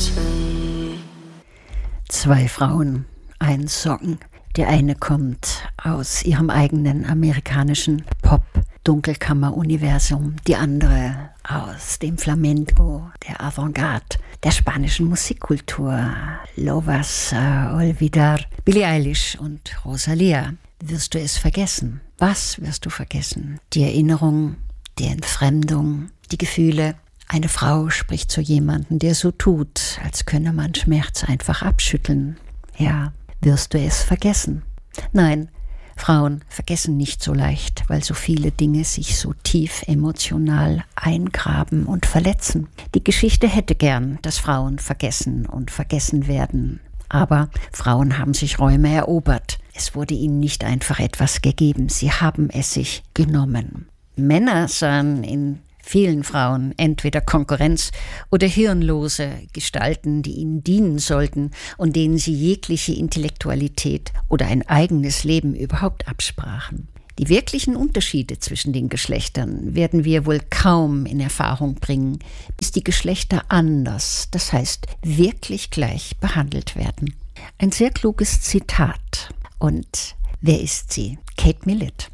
Zwei Frauen, ein Song. Die eine kommt aus ihrem eigenen amerikanischen Pop-Dunkelkammer-Universum, die andere aus dem Flamenco, der Avantgarde, der spanischen Musikkultur. Lo vas a olvidar. Billie Eilish und Rosalía. Wirst du es vergessen? Was wirst du vergessen? Die Erinnerung, die Entfremdung, die Gefühle. Eine Frau spricht zu jemandem, der so tut, als könne man Schmerz einfach abschütteln. Ja, wirst du es vergessen? Nein, Frauen vergessen nicht so leicht, weil so viele Dinge sich so tief emotional eingraben und verletzen. Die Geschichte hätte gern, dass Frauen vergessen und vergessen werden. Aber Frauen haben sich Räume erobert. Es wurde ihnen nicht einfach etwas gegeben, sie haben es sich genommen. Männer sahen in vielen Frauen entweder Konkurrenz oder hirnlose Gestalten, die ihnen dienen sollten und denen sie jegliche Intellektualität oder ein eigenes Leben überhaupt absprachen. Die wirklichen Unterschiede zwischen den Geschlechtern werden wir wohl kaum in Erfahrung bringen, bis die Geschlechter anders, das heißt wirklich gleich behandelt werden. Ein sehr kluges Zitat. Und wer ist sie? Kate Millett.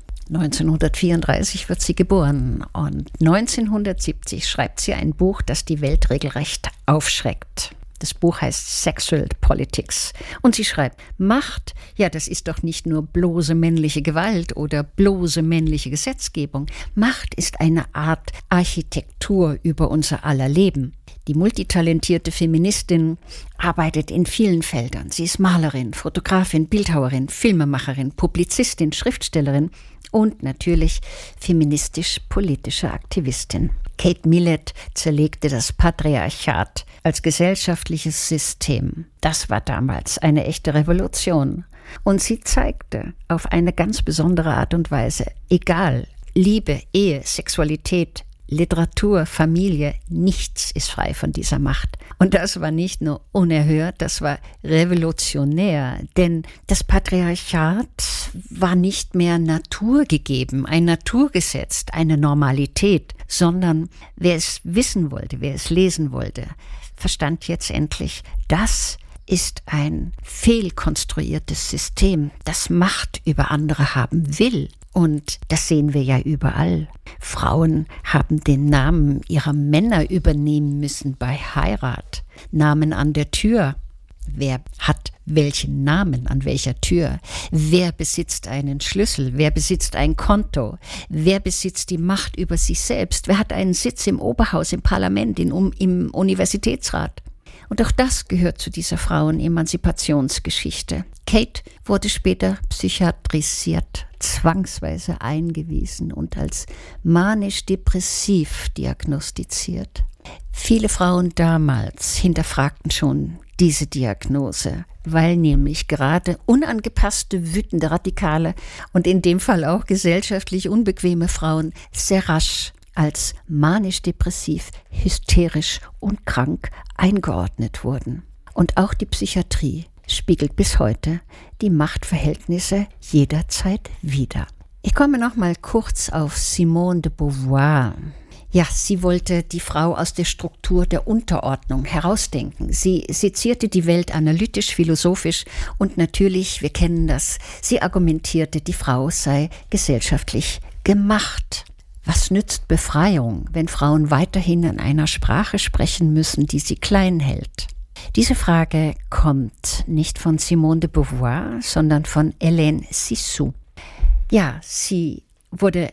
1934 wird sie geboren und 1970 schreibt sie ein Buch, das die Welt regelrecht aufschreckt. Das Buch heißt Sexual Politics und sie schreibt, Macht, ja, das ist doch nicht nur bloße männliche Gewalt oder bloße männliche Gesetzgebung. Macht ist eine Art Architektur über unser aller Leben. Die multitalentierte Feministin arbeitet in vielen Feldern. Sie ist Malerin, Fotografin, Bildhauerin, Filmemacherin, Publizistin, Schriftstellerin und natürlich feministisch-politische Aktivistin. Kate Millett zerlegte das Patriarchat als gesellschaftliches System. Das war damals eine echte Revolution. Und sie zeigte auf eine ganz besondere Art und Weise, egal, Liebe, Ehe, Sexualität, Literatur, Familie, nichts ist frei von dieser Macht. Und das war nicht nur unerhört, das war revolutionär, denn das Patriarchat war nicht mehr naturgegeben, ein Naturgesetz, eine Normalität, sondern wer es wissen wollte, wer es lesen wollte, verstand jetzt endlich, das ist ein fehlkonstruiertes System, das Macht über andere haben will. Und das sehen wir ja überall. Frauen haben den Namen ihrer Männer übernehmen müssen bei Heirat. Namen an der Tür. Wer hat welchen Namen an welcher Tür? Wer besitzt einen Schlüssel? Wer besitzt ein Konto? Wer besitzt die Macht über sich selbst? Wer hat einen Sitz im Oberhaus, im Parlament, im Universitätsrat? Und auch das gehört zu dieser Frauen-Emanzipationsgeschichte. Kate wurde später psychiatrisiert, zwangsweise eingewiesen und als manisch-depressiv diagnostiziert. Viele Frauen damals hinterfragten schon diese Diagnose, weil nämlich gerade unangepasste, wütende, radikale und in dem Fall auch gesellschaftlich unbequeme Frauen sehr rasch als manisch-depressiv, hysterisch und krank eingeordnet wurden. Und auch die Psychiatrie spiegelt bis heute die Machtverhältnisse jederzeit wider. Ich komme noch mal kurz auf Simone de Beauvoir. Ja, sie wollte die Frau aus der Struktur der Unterordnung herausdenken. Sie sezierte die Welt analytisch, philosophisch und natürlich, wir kennen das, sie argumentierte, die Frau sei gesellschaftlich gemacht. Was nützt Befreiung, wenn Frauen weiterhin in einer Sprache sprechen müssen, die sie klein hält? Diese Frage kommt nicht von Simone de Beauvoir, sondern von Hélène Cixous. Ja, sie wurde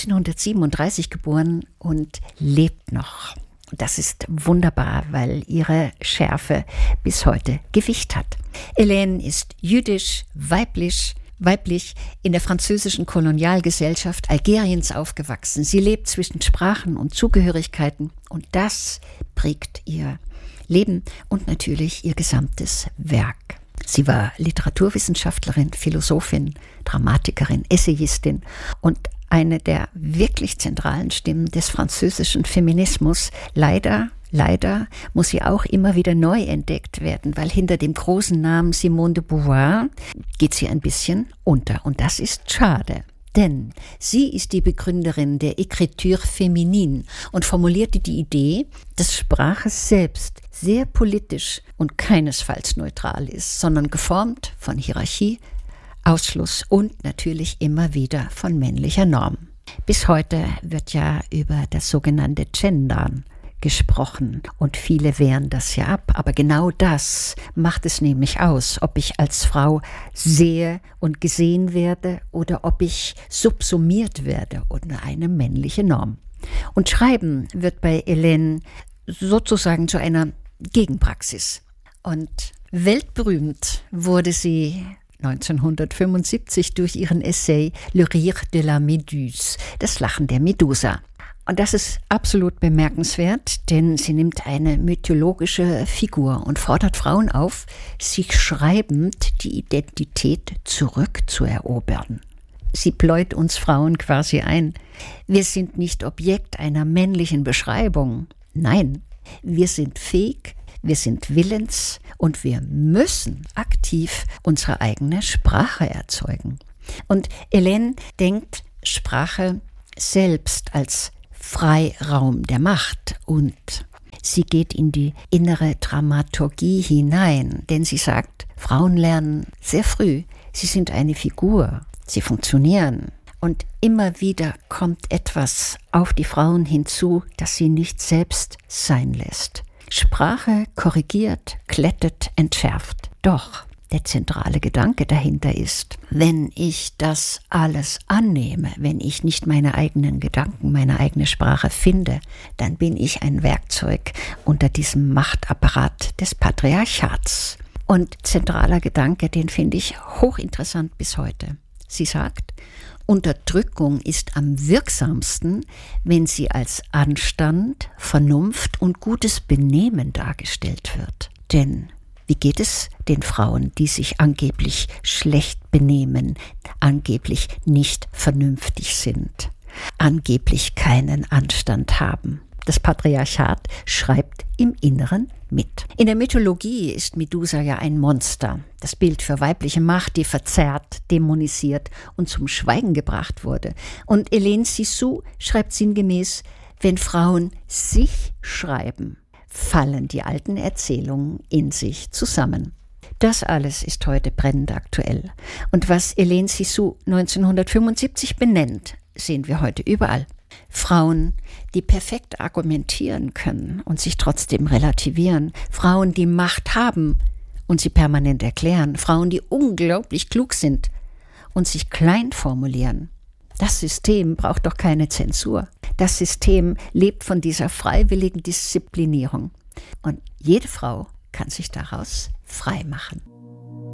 1937 geboren und lebt noch. Das ist wunderbar, weil ihre Schärfe bis heute Gewicht hat. Hélène ist jüdisch, weiblich in der französischen Kolonialgesellschaft Algeriens aufgewachsen. Sie lebt zwischen Sprachen und Zugehörigkeiten und das prägt ihr Leben und natürlich ihr gesamtes Werk. Sie war Literaturwissenschaftlerin, Philosophin, Dramatikerin, Essayistin und eine der wirklich zentralen Stimmen des französischen Feminismus. Leider muss sie auch immer wieder neu entdeckt werden, weil hinter dem großen Namen Simone de Beauvoir geht sie ein bisschen unter. Und das ist schade. Denn sie ist die Begründerin der Écriture féminine und formulierte die Idee, dass Sprache selbst sehr politisch und keinesfalls neutral ist, sondern geformt von Hierarchie, Ausschluss und natürlich immer wieder von männlicher Norm. Bis heute wird ja über das sogenannte Gendern gesprochen und viele wehren das ja ab. Aber genau das macht es nämlich aus, ob ich als Frau sehe und gesehen werde oder ob ich subsumiert werde unter eine männliche Norm. Und Schreiben wird bei Hélène sozusagen zu einer Gegenpraxis. Und weltberühmt wurde sie 1975 durch ihren Essay Le Rire de la Méduse, das Lachen der Medusa. Und das ist absolut bemerkenswert, denn sie nimmt eine mythologische Figur und fordert Frauen auf, sich schreibend die Identität zurückzuerobern. Sie bläut uns Frauen quasi ein. Wir sind nicht Objekt einer männlichen Beschreibung. Nein, wir sind fähig, wir sind willens und wir müssen aktiv unsere eigene Sprache erzeugen. Und Hélène denkt Sprache selbst als Freiraum der Macht und sie geht in die innere Dramaturgie hinein, denn sie sagt, Frauen lernen sehr früh, sie sind eine Figur, sie funktionieren. Und immer wieder kommt etwas auf die Frauen hinzu, das sie nicht selbst sein lässt. Sprache korrigiert, glättet, entschärft. Doch der zentrale Gedanke dahinter ist, wenn ich das alles annehme, wenn ich nicht meine eigenen Gedanken, meine eigene Sprache finde, dann bin ich ein Werkzeug unter diesem Machtapparat des Patriarchats. Und zentraler Gedanke, den finde ich hochinteressant bis heute. Sie sagt, Unterdrückung ist am wirksamsten, wenn sie als Anstand, Vernunft und gutes Benehmen dargestellt wird. Denn wie geht es den Frauen, die sich angeblich schlecht benehmen, angeblich nicht vernünftig sind, angeblich keinen Anstand haben? Das Patriarchat schreibt im Inneren mit. In der Mythologie ist Medusa ja ein Monster, das Bild für weibliche Macht, die verzerrt, dämonisiert und zum Schweigen gebracht wurde. Und Hélène Cixous schreibt sinngemäß, wenn Frauen sich schreiben, fallen die alten Erzählungen in sich zusammen. Das alles ist heute brennend aktuell. Und was Hélène Cixous 1975 benennt, sehen wir heute überall. Frauen, die perfekt argumentieren können und sich trotzdem relativieren. Frauen, die Macht haben und sie permanent erklären. Frauen, die unglaublich klug sind und sich klein formulieren. Das System braucht doch keine Zensur. Das System lebt von dieser freiwilligen Disziplinierung. Und jede Frau kann sich daraus frei machen.